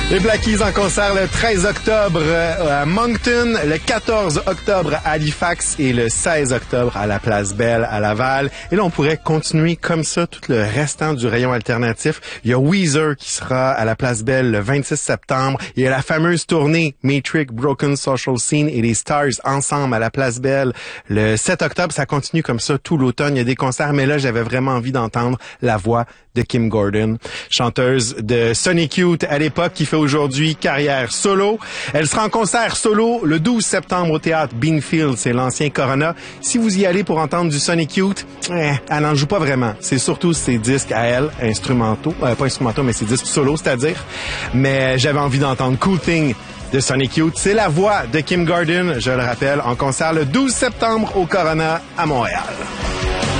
Les Black Keys en concert le 13 octobre à Moncton, le 14 octobre à Halifax et le 16 octobre à la Place Belle à Laval. Et là, on pourrait continuer comme ça tout le restant du rayon alternatif. Il y a Weezer qui sera à la Place Belle le 26 septembre. Il y a la fameuse tournée Matrix, Broken Social Scene et les Stars ensemble à la Place Belle le 7 octobre. Ça continue comme ça tout l'automne. Il y a des concerts, mais là, j'avais vraiment envie d'entendre la voix de Kim Gordon, chanteuse de Sonic Youth à l'époque, qui fait aujourd'hui carrière solo. Elle sera en concert solo le 12 septembre au théâtre Beanfield, c'est l'ancien Corona. Si vous y allez pour entendre du Sonic Youth, elle n'en joue pas vraiment. C'est surtout ses disques à elle, instrumentaux, pas instrumentaux, mais ses disques solo, c'est-à-dire. Mais j'avais envie d'entendre Cool Thing de Sonic Youth. C'est la voix de Kim Gordon, je le rappelle, en concert le 12 septembre au Corona à Montréal.